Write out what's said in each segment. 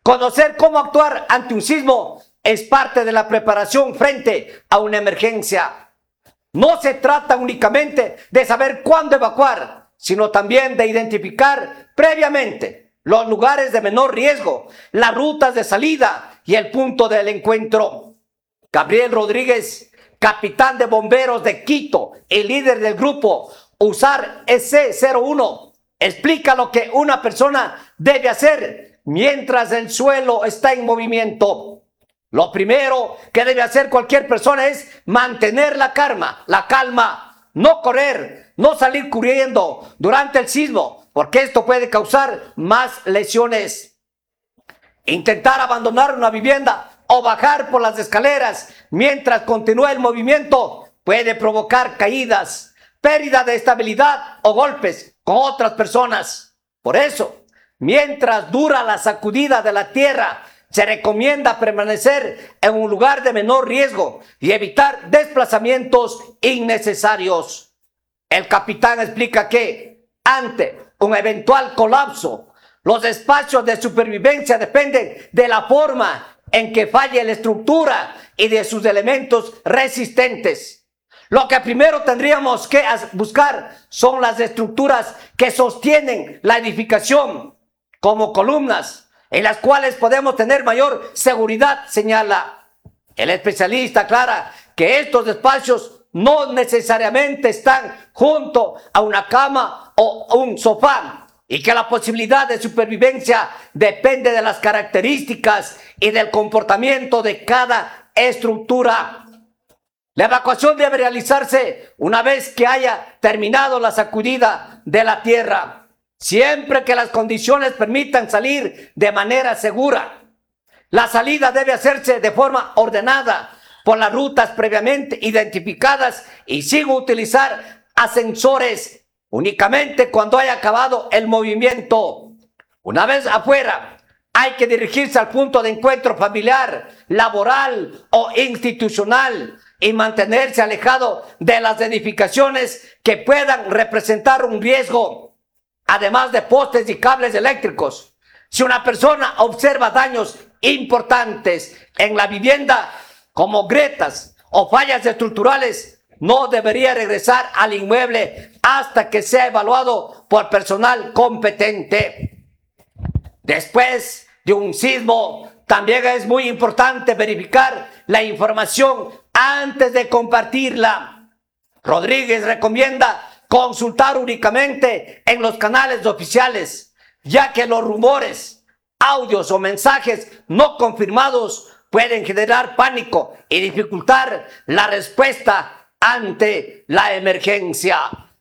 Conocer cómo actuar ante un sismo es parte de la preparación frente a una emergencia. No se trata únicamente de saber cuándo evacuar, sino también de identificar previamente los lugares de menor riesgo, las rutas de salida y el punto del encuentro. Gabriel Rodríguez, capitán de bomberos de Quito y líder del grupo Usar EC01, explica lo que una persona debe hacer mientras el suelo está en movimiento. Lo primero que debe hacer cualquier persona es mantener la calma, no correr, no salir corriendo durante el sismo, porque esto puede causar más lesiones. Intentar abandonar una vivienda o bajar por las escaleras mientras continúa el movimiento puede provocar caídas, pérdida de estabilidad o golpes con otras personas. Por eso, mientras dura la sacudida de la tierra, se recomienda permanecer en un lugar de menor riesgo y evitar desplazamientos innecesarios. El capitán explica que, ante un eventual colapso, los espacios de supervivencia dependen de la forma en que falle la estructura y de sus elementos resistentes. Lo que primero tendríamos que buscar son las estructuras que sostienen la edificación, como columnas, en las cuales podemos tener mayor seguridad, señala. El especialista aclara que estos espacios no necesariamente están junto a una cama o un sofá y que la posibilidad de supervivencia depende de las características y del comportamiento de cada estructura. La evacuación debe realizarse una vez que haya terminado la sacudida de la tierra, siempre que las condiciones permitan salir de manera segura. La salida debe hacerse de forma ordenada por las rutas previamente identificadas y sin utilizar ascensores, únicamente cuando haya acabado el movimiento. Una vez afuera, hay que dirigirse al punto de encuentro familiar, laboral o institucional y mantenerse alejado de las edificaciones que puedan representar un riesgo, además de postes y cables eléctricos. Si una persona observa daños importantes en la vivienda, como grietas o fallas estructurales, no debería regresar al inmueble hasta que sea evaluado por personal competente. Después de un sismo, también es muy importante verificar la información antes de compartirla. Rodríguez recomienda consultar únicamente en los canales oficiales, ya que los rumores, audios o mensajes no confirmados pueden generar pánico y dificultar la respuesta ante la emergencia.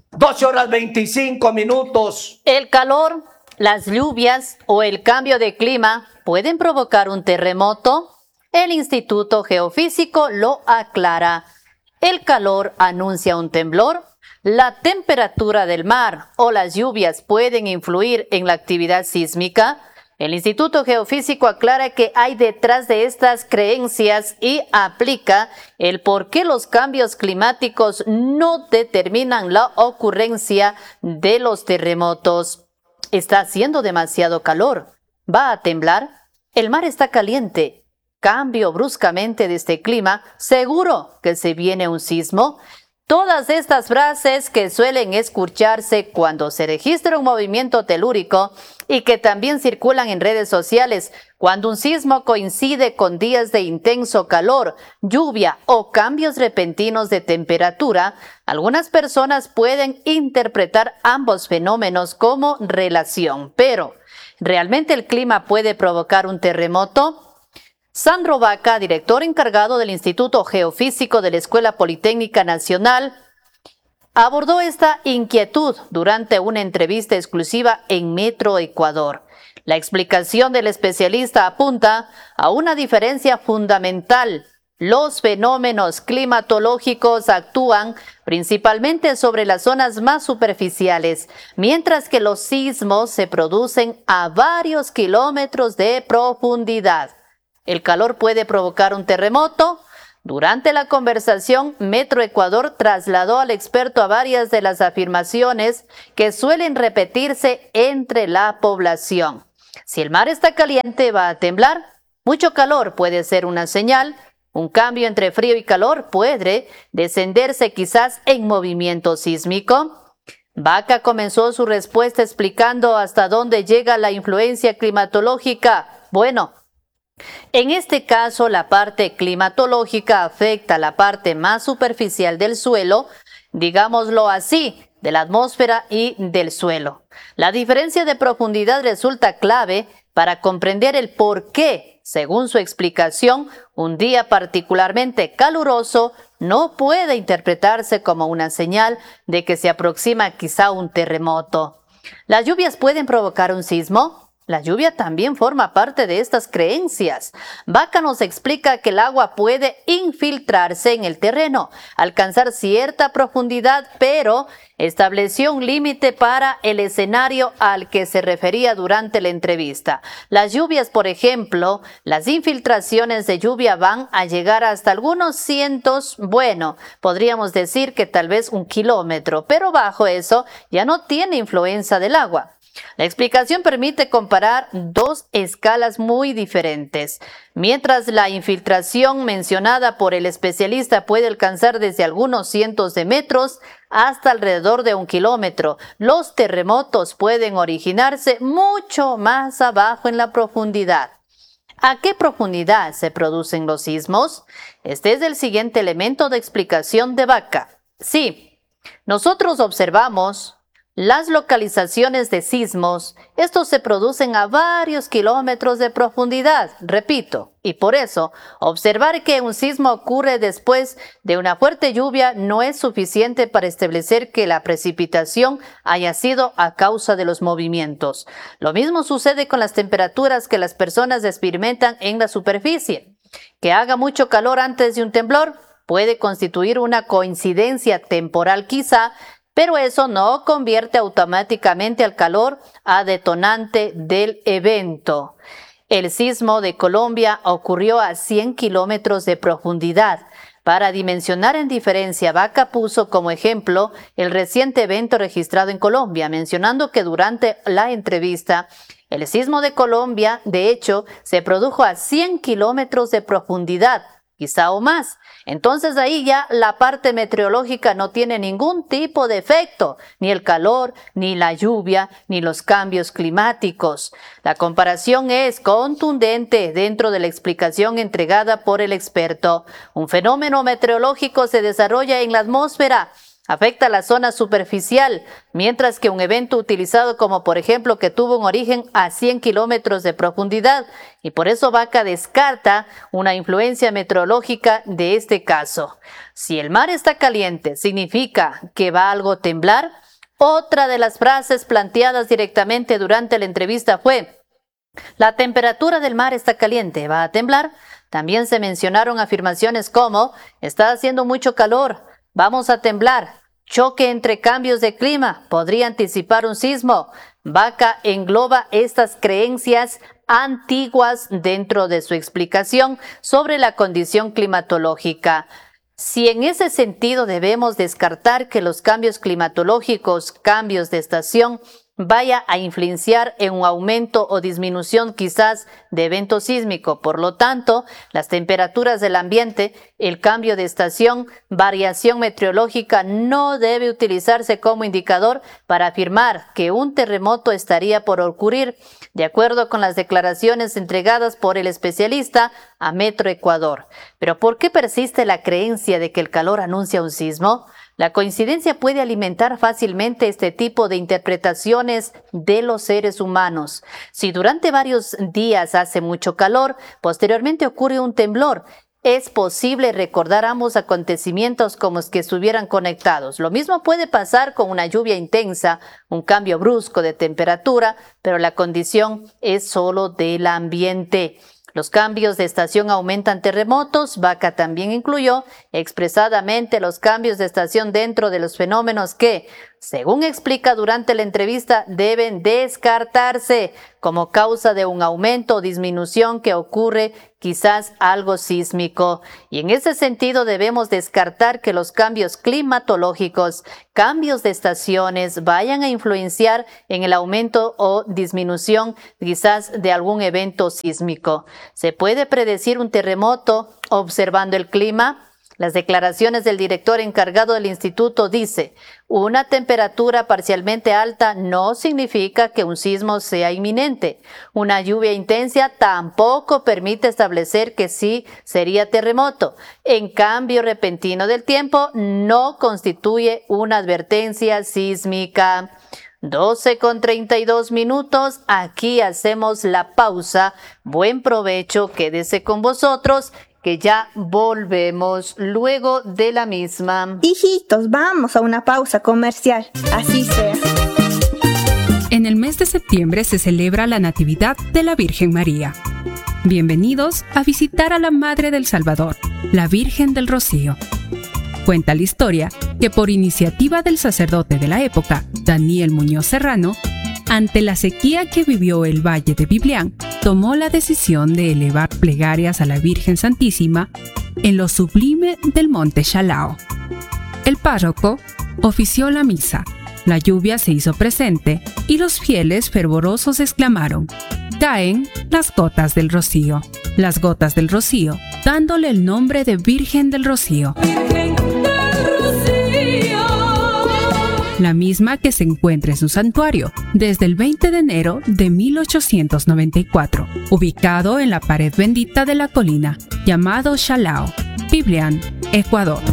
12:25. El calor, las lluvias o el cambio de clima pueden provocar un terremoto. El Instituto Geofísico lo aclara. El calor anuncia un temblor. La temperatura del mar o las lluvias pueden influir en la actividad sísmica. El Instituto Geofísico aclara que hay detrás de estas creencias y aplica el por qué los cambios climáticos no determinan la ocurrencia de los terremotos. Está haciendo demasiado calor. ¿Va a temblar? El mar está caliente. Cambio bruscamente de este clima. ¿Seguro que se viene un sismo? Todas estas frases que suelen escucharse cuando se registra un movimiento telúrico y que también circulan en redes sociales cuando un sismo coincide con días de intenso calor, lluvia o cambios repentinos de temperatura, algunas personas pueden interpretar ambos fenómenos como relación. Pero, ¿realmente el clima puede provocar un terremoto? Sandro Vaca, director encargado del Instituto Geofísico de la Escuela Politécnica Nacional, abordó esta inquietud durante una entrevista exclusiva en Metro Ecuador. La explicación del especialista apunta a una diferencia fundamental. Los fenómenos climatológicos actúan principalmente sobre las zonas más superficiales, mientras que los sismos se producen a varios kilómetros de profundidad. ¿El calor puede provocar un terremoto? Durante la conversación, Metro Ecuador trasladó al experto a varias de las afirmaciones que suelen repetirse entre la población. Si el mar está caliente, va a temblar. Mucho calor puede ser una señal. Un cambio entre frío y calor puede descenderse quizás en movimiento sísmico. Vaca comenzó su respuesta explicando hasta dónde llega la influencia climatológica. Bueno, en este caso la parte climatológica afecta la parte más superficial del suelo, digámoslo así, de la atmósfera y del suelo. La diferencia de profundidad resulta clave para comprender el por qué, según su explicación, un día particularmente caluroso no puede interpretarse como una señal de que se aproxima quizá un terremoto. ¿Las lluvias pueden provocar un sismo? La lluvia también forma parte de estas creencias. Vaca nos explica que el agua puede infiltrarse en el terreno, alcanzar cierta profundidad, pero estableció un límite para el escenario al que se refería durante la entrevista. Las lluvias, por ejemplo, las infiltraciones de lluvia van a llegar hasta algunos cientos, podríamos decir que tal vez 1 kilómetro, pero bajo eso ya no tiene influencia del agua. La explicación permite comparar dos escalas muy diferentes. Mientras la infiltración mencionada por el especialista puede alcanzar desde algunos cientos de metros hasta alrededor de 1 kilómetro, los terremotos pueden originarse mucho más abajo en la profundidad. ¿A qué profundidad se producen los sismos? Este es el siguiente elemento de explicación de Vaca. Sí, nosotros observamos las localizaciones de sismos. Estos se producen a varios kilómetros de profundidad, repito, y por eso observar que un sismo ocurre después de una fuerte lluvia no es suficiente para establecer que la precipitación haya sido a causa de los movimientos. Lo mismo sucede con las temperaturas que las personas experimentan en la superficie. Que haga mucho calor antes de un temblor puede constituir una coincidencia temporal quizá, pero eso no convierte automáticamente al calor a detonante del evento. El sismo de Colombia ocurrió a 100 kilómetros de profundidad. Para dimensionar en diferencia, Vaca puso como ejemplo el reciente evento registrado en Colombia, mencionando que durante la entrevista, el sismo de Colombia, de hecho, se produjo a 100 kilómetros de profundidad, quizá o más. Entonces ahí ya la parte meteorológica no tiene ningún tipo de efecto, ni el calor, ni la lluvia, ni los cambios climáticos. La comparación es contundente dentro de la explicación entregada por el experto. Un fenómeno meteorológico se desarrolla en la atmósfera, afecta la zona superficial, mientras que un evento utilizado como por ejemplo que tuvo un origen a 100 kilómetros de profundidad, y por eso Vaca descarta una influencia meteorológica de este caso. Si el mar está caliente, ¿significa que va algo a temblar? Otra de las frases planteadas directamente durante la entrevista fue: ¿la temperatura del mar está caliente, va a temblar? También se mencionaron afirmaciones como: está haciendo mucho calor, vamos a temblar, choque entre cambios de clima, podría anticipar un sismo. Vaca engloba estas creencias antiguas dentro de su explicación sobre la condición climatológica. Si en ese sentido debemos descartar que los cambios climatológicos, cambios de estación, vaya a influenciar en un aumento o disminución quizás de evento sísmico. Por lo tanto, las temperaturas del ambiente, el cambio de estación, variación meteorológica no debe utilizarse como indicador para afirmar que un terremoto estaría por ocurrir, de acuerdo con las declaraciones entregadas por el especialista a Metro Ecuador. ¿Pero por qué persiste la creencia de que el calor anuncia un sismo? La coincidencia puede alimentar fácilmente este tipo de interpretaciones de los seres humanos. Si durante varios días hace mucho calor, posteriormente ocurre un temblor, es posible recordar ambos acontecimientos como que estuvieran conectados. Lo mismo puede pasar con una lluvia intensa, un cambio brusco de temperatura, pero la condición es solo del ambiente. Los cambios de estación aumentan terremotos. Vaca también incluyó expresadamente los cambios de estación dentro de los fenómenos que, según explica durante la entrevista, deben descartarse como causa de un aumento o disminución que ocurre quizás algo sísmico. Y en ese sentido debemos descartar que los cambios climatológicos, cambios de estaciones, vayan a influenciar en el aumento o disminución quizás de algún evento sísmico. ¿Se puede predecir un terremoto observando el clima? Las declaraciones del director encargado del instituto dice: una temperatura parcialmente alta no significa que un sismo sea inminente. Una lluvia intensa tampoco permite establecer que sí sería terremoto. En cambio repentino del tiempo no constituye una advertencia sísmica. 12:32. Aquí hacemos la pausa. Buen provecho, quédese con vosotros, que ya volvemos luego de la misma. Hijitos, vamos a una pausa comercial. Así sea. En el mes de septiembre se celebra la Natividad de la Virgen María. Bienvenidos a visitar a la Madre del Salvador, la Virgen del Rocío. Cuenta la historia que por iniciativa del sacerdote de la época, Daniel Muñoz Serrano, ante la sequía que vivió el Valle de Biblián, tomó la decisión de elevar plegarias a la Virgen Santísima en lo sublime del monte Chalao. El párroco ofició la misa, la lluvia se hizo presente y los fieles fervorosos exclamaron: «Caen las gotas del rocío». Las gotas del rocío, dándole el nombre de Virgen del Rocío. Virgen del Rocío. La misma que se encuentra en su santuario desde el 20 de enero de 1894, ubicado en la pared bendita de la colina, llamado Chalao, Biblián, Ecuador.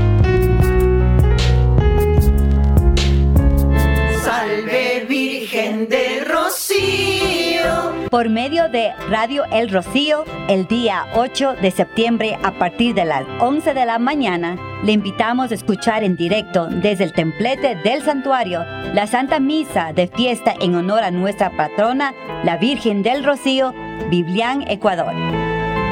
Salve Virgen del Rocío. Por medio de Radio El Rocío, el día 8 de septiembre a partir de las 11 de la mañana, le invitamos a escuchar en directo desde el templete del santuario la Santa Misa de fiesta en honor a nuestra patrona, la Virgen del Rocío, Biblián, Ecuador.